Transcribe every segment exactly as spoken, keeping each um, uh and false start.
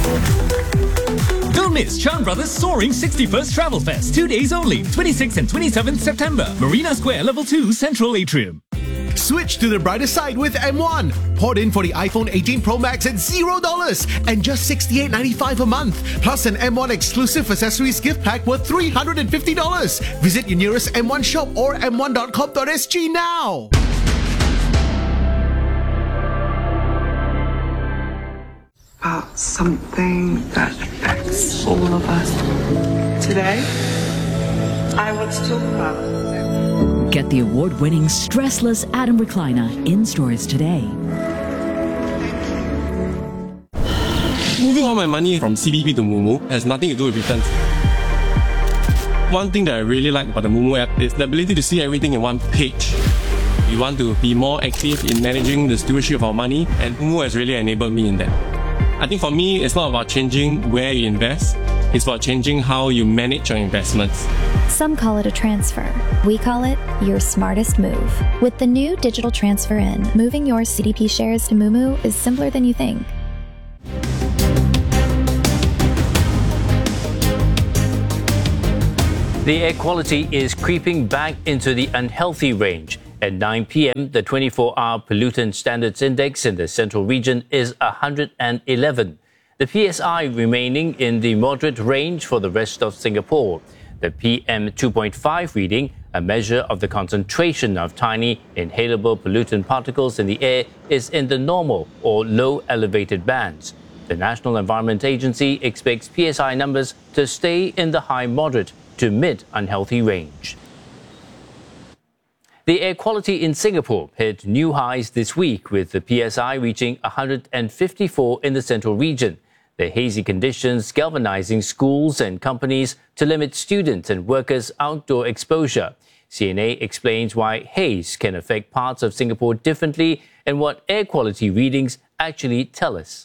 Don't miss Chan Brothers Soaring sixty-first Travel Fest. Two days only, twenty-sixth and twenty-seventh September. Marina Square, Level two, Central Atrium. Switch to the brighter side with M one. Port in for the iPhone eighteen Pro Max at zero dollars and just sixty-eight ninety-five a month. Plus an M one exclusive accessories gift pack worth three hundred fifty dollars. Visit your nearest M one shop or m one dot com dot s g now. About something that affects all of us. Today, I want to talk about. Get the award-winning Stressless Atom Recliner in stores today. Moving all my money from C D P to Moomoo has nothing to do with returns. One thing that I really like about the Moomoo app is the ability to see everything in one page. We want to be more active in managing the stewardship of our money, and Moomoo has really enabled me in that. I think for me, it's not about changing where you invest, it's about changing how you manage your investments. Some call it a transfer. We call it your smartest move. With the new digital transfer in, moving your C D P shares to Moomoo is simpler than you think. The air quality is creeping back into the unhealthy range. At nine p m, the twenty-four hour Pollutant Standards Index in the central region is one hundred eleven. The P S I remaining in the moderate range for the rest of Singapore. The P M two point five reading, a measure of the concentration of tiny inhalable pollutant particles in the air, is in the normal or low elevated bands. The National Environment Agency expects P S I numbers to stay in the high moderate to mid unhealthy range. The air quality in Singapore hit new highs this week, with the P S I reaching one hundred fifty-four in the central region. The hazy conditions galvanizing schools and companies to limit students and workers' outdoor exposure. C N A explains why haze can affect parts of Singapore differently and what air quality readings actually tell us.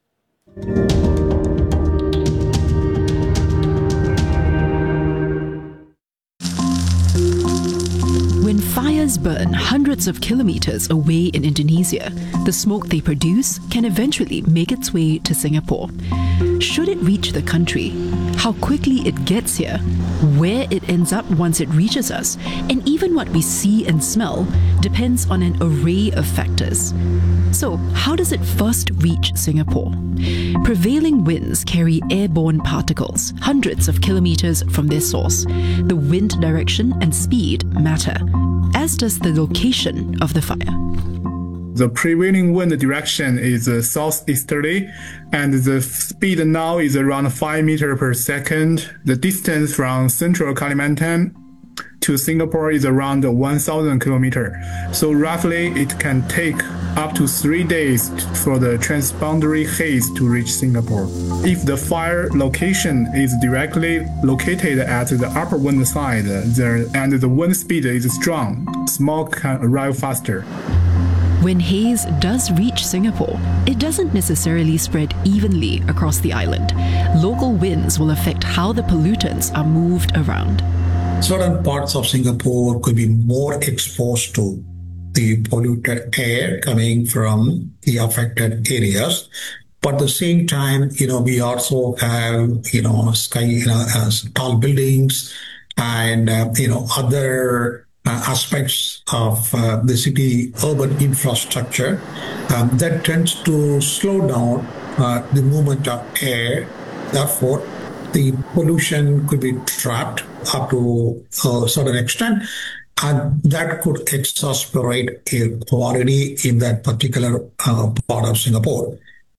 When fires burn hundreds of kilometers away in Indonesia, the smoke they produce can eventually make its way to Singapore. Should it reach the country, how quickly it gets here, where it ends up once it reaches us, and even what we see and smell depends on an array of factors. So, how does it first reach Singapore? Prevailing winds carry airborne particles hundreds of kilometers from their source. The wind direction and speed matter, as does the location of the fire. The prevailing wind direction is uh, southeasterly, and the speed now is around five meters per second. The distance from central Kalimantan to Singapore is around one thousand kilometers. So roughly it can take up to three days for the transboundary haze to reach Singapore. If the fire location is directly located at the upper wind side there, and the wind speed is strong, smoke can arrive faster. When haze does reach Singapore, it doesn't necessarily spread evenly across the island. Local winds will affect how the pollutants are moved around. Certain parts of Singapore could be more exposed to the polluted air coming from the affected areas. But at the same time, you know, we also have, you know, sky, you know, as tall buildings and, uh, you know, other uh, aspects of uh, the city urban infrastructure um, that tends to slow down uh, the movement of air. Therefore, the pollution could be trapped up to a certain extent, and that could exacerbate air quality in that particular uh, part of Singapore.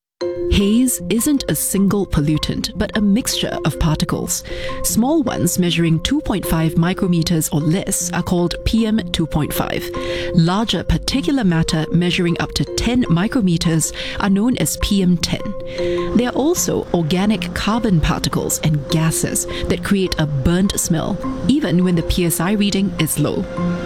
Haze isn't a single pollutant, but a mixture of particles. Small ones measuring two point five micrometers or less are called P M two point five. Larger particulate matter measuring up to ten micrometers are known as P M ten. There are also organic carbon particles and gases that create a burnt smell, even when the P S I reading is low.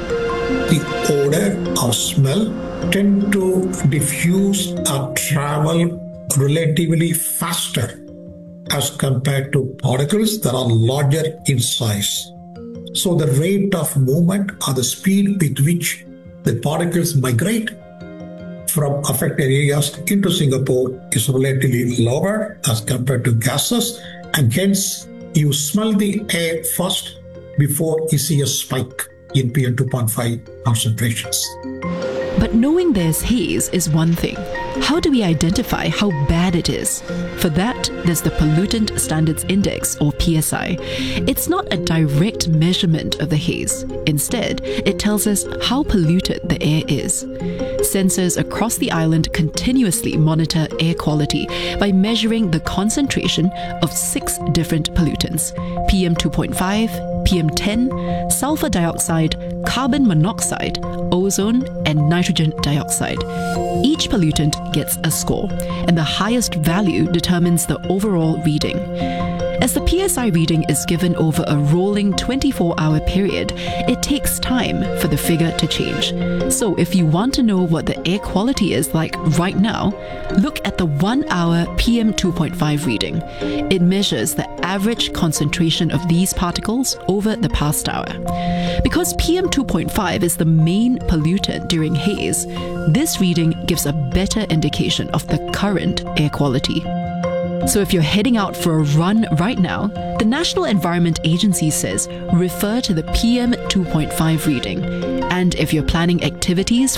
The odor or smell tend to diffuse or travel relatively faster as compared to particles that are larger in size. So the rate of movement or the speed with which the particles migrate from affected areas into Singapore is relatively lower as compared to gases, and hence you smell the air first before you see a spike in P M two point five concentrations. But knowing there's haze is one thing. How do we identify how bad it is? For that, there's the Pollutant Standards Index, or P S I. It's not a direct measurement of the haze. Instead, it tells us how polluted the air is. Sensors across the island continuously monitor air quality by measuring the concentration of six different pollutants: P M two point five, P M ten, sulfur dioxide, carbon monoxide, ozone, and nitrogen dioxide. Each pollutant gets a score, and the highest value determines the overall reading. As the P S I reading is given over a rolling twenty-four hour period, it takes time for the figure to change. So if you want to know what the air quality is like right now, look at the one hour P M two point five reading. It measures the average concentration of these particles over the past hour. Because P M two point five is the main pollutant during haze, this reading gives a better indication of the current air quality. So if you're heading out for a run right now, the National Environment Agency says refer to the P M two point five reading. And if you're planning activities